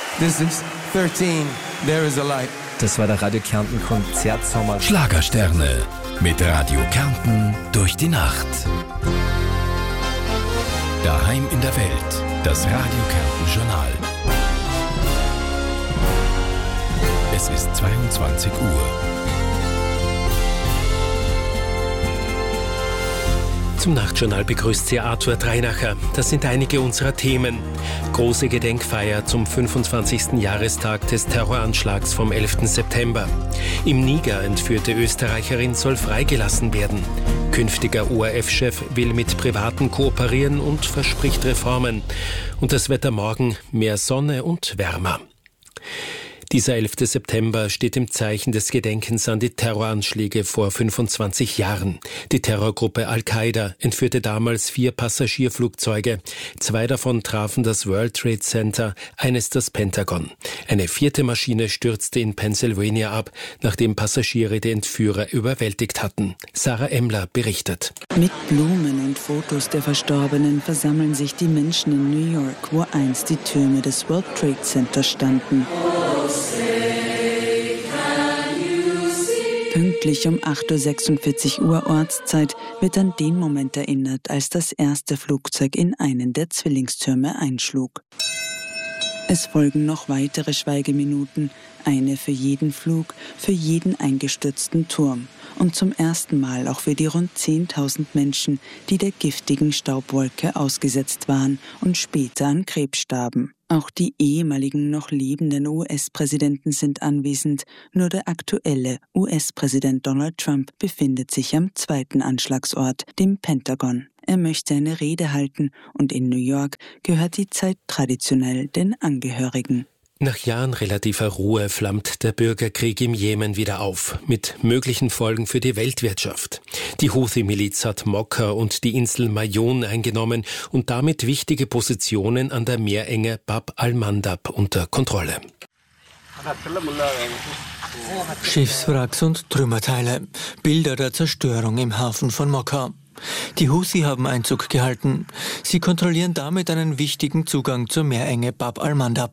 Distance 13, there is a light. Das war der Radio Kärnten Konzertsommer. Schlagersterne mit Radio Kärnten durch die Nacht. Daheim in der Welt, das Radio Kärnten Journal. Es ist 22 Uhr. Zum Nachtjournal begrüßt Sie Arthur Dreinacher. Das sind einige unserer Themen. Große Gedenkfeier zum 25. Jahrestag des Terroranschlags vom 11. September. Im Niger entführte Österreicherin soll freigelassen werden. Künftiger ORF-Chef will mit Privaten kooperieren und verspricht Reformen. Und das Wetter morgen mehr Sonne und wärmer. Dieser 11. September steht im Zeichen des Gedenkens an die Terroranschläge vor 25 Jahren. Die Terrorgruppe Al-Qaida entführte damals 4 Passagierflugzeuge. 2 davon trafen das World Trade Center, eines das Pentagon. Eine 4. Maschine stürzte in Pennsylvania ab, nachdem Passagiere die Entführer überwältigt hatten. Sarah Emmler berichtet. Mit Blumen und Fotos der Verstorbenen versammeln sich die Menschen in New York, wo einst die Türme des World Trade Center standen. Pünktlich um 8.46 Uhr Ortszeit wird an den Moment erinnert, als das erste Flugzeug in einen der Zwillingstürme einschlug. Es folgen noch weitere Schweigeminuten, eine für jeden Flug, für jeden eingestürzten Turm und zum ersten Mal auch für die rund 10.000 Menschen, die der giftigen Staubwolke ausgesetzt waren und später an Krebs starben. Auch die ehemaligen noch lebenden US-Präsidenten sind anwesend, nur der aktuelle US-Präsident Donald Trump befindet sich am 2. Anschlagsort, dem Pentagon. Er möchte eine Rede halten und in New York gehört die Zeit traditionell den Angehörigen. Nach Jahren relativer Ruhe flammt der Bürgerkrieg im Jemen wieder auf, mit möglichen Folgen für die Weltwirtschaft. Die Houthi-Miliz hat Mokka und die Insel Mayun eingenommen und damit wichtige Positionen an der Meerenge Bab al-Mandab unter Kontrolle. Schiffswracks und Trümmerteile, Bilder der Zerstörung im Hafen von Mokka. Die Houthi haben Einzug gehalten. Sie kontrollieren damit einen wichtigen Zugang zur Meerenge Bab al-Mandab.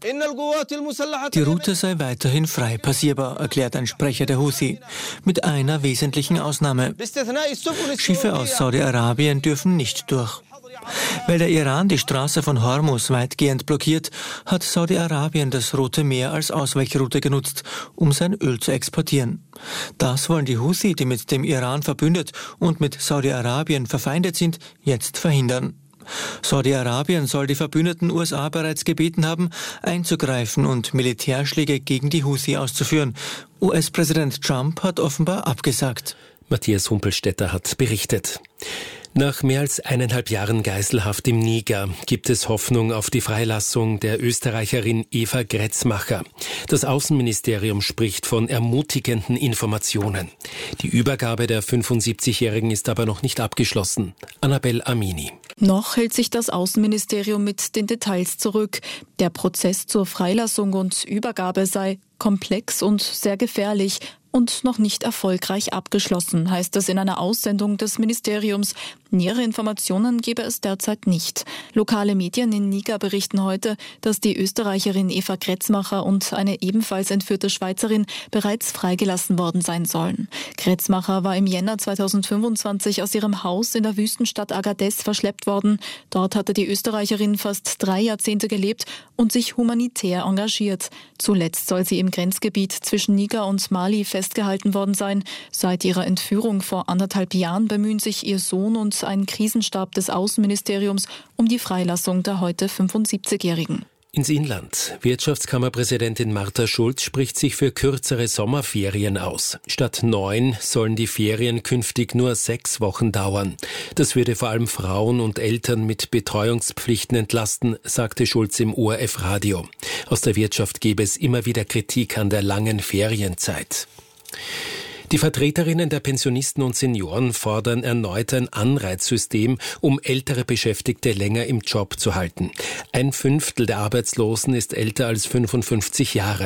Die Route sei weiterhin frei passierbar, erklärt ein Sprecher der Houthi. Mit einer wesentlichen Ausnahme. Schiffe aus Saudi-Arabien dürfen nicht durch. Weil der Iran die Straße von Hormuz weitgehend blockiert, hat Saudi-Arabien das Rote Meer als Ausweichroute genutzt, um sein Öl zu exportieren. Das wollen die Houthi, die mit dem Iran verbündet und mit Saudi-Arabien verfeindet sind, jetzt verhindern. Saudi-Arabien soll die verbündeten USA bereits gebeten haben, einzugreifen und Militärschläge gegen die Houthi auszuführen. US-Präsident Trump hat offenbar abgesagt. Matthias Humpelstädter hat berichtet. Nach mehr als 1,5 Jahren Geiselhaft im Niger gibt es Hoffnung auf die Freilassung der Österreicherin Eva Gretzmacher. Das Außenministerium spricht von ermutigenden Informationen. Die Übergabe der 75-Jährigen ist aber noch nicht abgeschlossen. Annabel Amini. Noch hält sich das Außenministerium mit den Details zurück. Der Prozess zur Freilassung und Übergabe sei komplex und sehr gefährlich und noch nicht erfolgreich abgeschlossen, heißt es in einer Aussendung des Ministeriums. Nähere Informationen gebe es derzeit nicht. Lokale Medien in Niger berichten heute, dass die Österreicherin Eva Gretzmacher und eine ebenfalls entführte Schweizerin bereits freigelassen worden sein sollen. Gretzmacher war im Jänner 2025 aus ihrem Haus in der Wüstenstadt Agadez verschleppt worden. Dort hatte die Österreicherin fast 3 Jahrzehnte gelebt und sich humanitär engagiert. Zuletzt soll sie im Grenzgebiet zwischen Niger und Mali festgehalten worden sein. Seit ihrer Entführung vor 1,5 Jahren bemühen sich ihr Sohn und ein Krisenstab des Außenministeriums um die Freilassung der heute 75-Jährigen. Ins Inland. Wirtschaftskammerpräsidentin Martha Schulz spricht sich für kürzere Sommerferien aus. Statt 9 sollen die Ferien künftig nur 6 Wochen dauern. Das würde vor allem Frauen und Eltern mit Betreuungspflichten entlasten, sagte Schulz im ORF-Radio. Aus der Wirtschaft gebe es immer wieder Kritik an der langen Ferienzeit. Die Vertreterinnen der Pensionisten und Senioren fordern erneut ein Anreizsystem, um ältere Beschäftigte länger im Job zu halten. 1/5 der Arbeitslosen ist älter als 55 Jahre.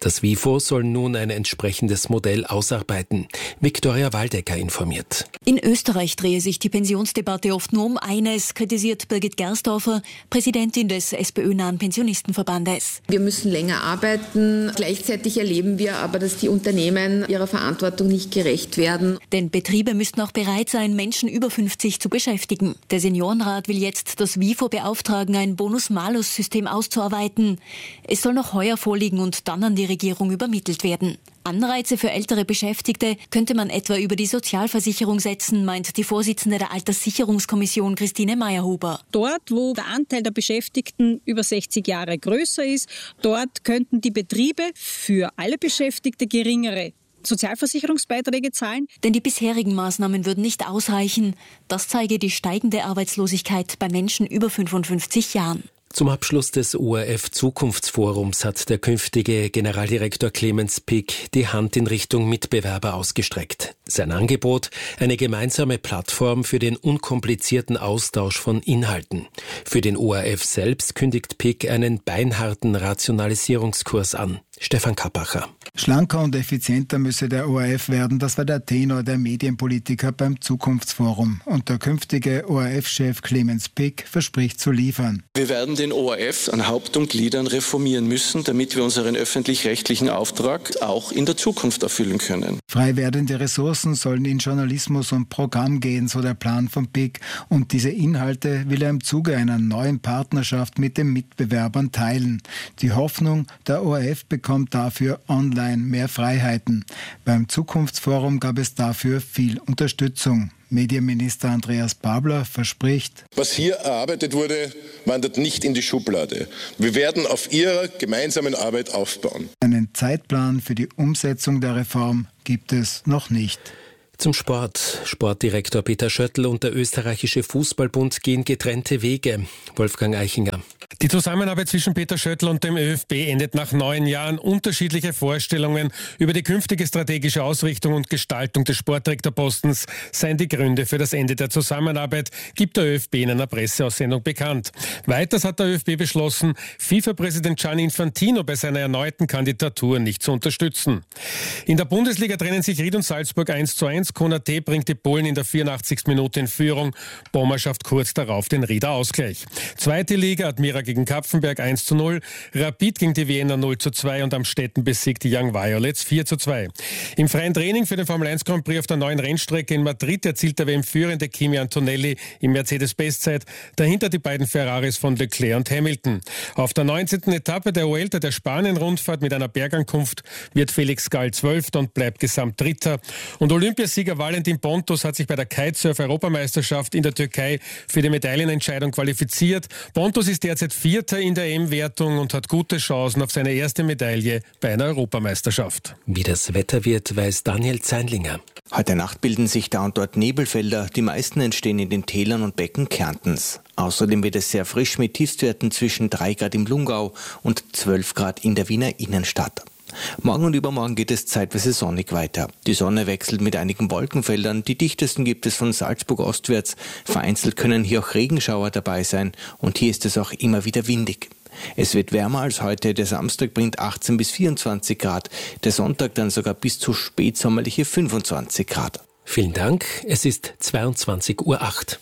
Das WIFO soll nun ein entsprechendes Modell ausarbeiten. Viktoria Waldecker informiert. In Österreich drehe sich die Pensionsdebatte oft nur um eines, kritisiert Birgit Gersdorfer, Präsidentin des SPÖ-nahen Pensionistenverbandes. Wir müssen länger arbeiten. Gleichzeitig erleben wir aber, dass die Unternehmen ihrer Verantwortung nicht gerecht werden. Denn Betriebe müssten auch bereit sein, Menschen über 50 zu beschäftigen. Der Seniorenrat will jetzt das WIFO beauftragen, ein Bonus-Malus-System auszuarbeiten. Es soll noch heuer vorliegen und dann an die Regierung übermittelt werden. Anreize für ältere Beschäftigte könnte man etwa über die Sozialversicherung setzen, meint die Vorsitzende der Alterssicherungskommission Christine Meyerhuber. Dort, wo der Anteil der Beschäftigten über 60 Jahre größer ist, dort könnten die Betriebe für alle Beschäftigte geringere Sozialversicherungsbeiträge zahlen. Denn die bisherigen Maßnahmen würden nicht ausreichen. Das zeige die steigende Arbeitslosigkeit bei Menschen über 55 Jahren. Zum Abschluss des ORF-Zukunftsforums hat der künftige Generaldirektor Clemens Pick die Hand in Richtung Mitbewerber ausgestreckt. Sein Angebot: eine gemeinsame Plattform für den unkomplizierten Austausch von Inhalten. Für den ORF selbst kündigt Pick einen beinharten Rationalisierungskurs an. Stefan Kappacher. Schlanker und effizienter müsse der ORF werden, das war der Tenor der Medienpolitiker beim Zukunftsforum. Und der künftige ORF-Chef Clemens Pick verspricht zu liefern. Wir werden den ORF an Haupt und Gliedern reformieren müssen, damit wir unseren öffentlich-rechtlichen Auftrag auch in der Zukunft erfüllen können. Frei werdende Ressourcen sollen in Journalismus und Programm gehen, so der Plan von Pick. Und diese Inhalte will er im Zuge einer neuen Partnerschaft mit den Mitbewerbern teilen. Die Hoffnung, der ORF bekommt dafür online mehr Freiheiten. Beim Zukunftsforum gab es dafür viel Unterstützung. Medienminister Andreas Babler verspricht: Was hier erarbeitet wurde, wandert nicht in die Schublade. Wir werden auf ihrer gemeinsamen Arbeit aufbauen. Einen Zeitplan für die Umsetzung der Reform gibt es noch nicht. Zum Sport. Sportdirektor Peter Schöttl und der österreichische Fußballbund gehen getrennte Wege. Wolfgang Eichinger. Die Zusammenarbeit zwischen Peter Schöttl und dem ÖFB endet nach 9 Jahren. Unterschiedliche Vorstellungen über die künftige strategische Ausrichtung und Gestaltung des Sportdirektorpostens seien die Gründe für das Ende der Zusammenarbeit, gibt der ÖFB in einer Presseaussendung bekannt. Weiters hat der ÖFB beschlossen, FIFA-Präsident Gianni Infantino bei seiner erneuten Kandidatur nicht zu unterstützen. In der Bundesliga trennen sich Ried und Salzburg 1:1. Konate bringt die Polen in der 84. Minute in Führung. Bommer schafft kurz darauf den Rieder Ausgleich. Zweite Liga: Admira gegen Kapfenberg 1:0, Rapid gegen die Wiener 0:2 und Amstetten besiegt die Young Violets 4:2. Im freien Training für den Formel 1 Grand Prix auf der neuen Rennstrecke in Madrid erzielt der WM-führende Kimi Antonelli im Mercedes-Bestzeit, dahinter die beiden Ferraris von Leclerc und Hamilton. Auf der 19. Etappe der Vuelta der Spanien-Rundfahrt mit einer Bergankunft wird Felix Gall 12. und bleibt gesamt Dritter. Und Olympiasieger Valentin Pontus hat sich bei der Kitesurf-Europameisterschaft in der Türkei für die Medaillenentscheidung qualifiziert. Pontus ist derzeit Vierter in der EM-Wertung und hat gute Chancen auf seine erste Medaille bei einer Europameisterschaft. Wie das Wetter wird, weiß Daniel Zeinlinger. Heute Nacht bilden sich da und dort Nebelfelder. Die meisten entstehen in den Tälern und Becken Kärntens. Außerdem wird es sehr frisch mit Tiefstwerten zwischen 3 Grad im Lungau und 12 Grad in der Wiener Innenstadt. Morgen und übermorgen geht es zeitweise sonnig weiter. Die Sonne wechselt mit einigen Wolkenfeldern. Die dichtesten gibt es von Salzburg ostwärts. Vereinzelt können hier auch Regenschauer dabei sein. Und hier ist es auch immer wieder windig. Es wird wärmer als heute. Der Samstag bringt 18 bis 24 Grad. Der Sonntag dann sogar bis zu spätsommerliche 25 Grad. Vielen Dank. Es ist 22:08 Uhr.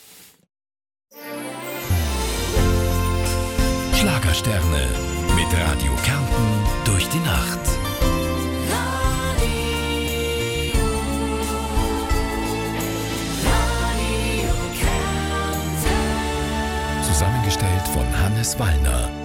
Schlagersterne mit Radio Kärnten durch die Nacht. Zusammengestellt von Hannes Wallner.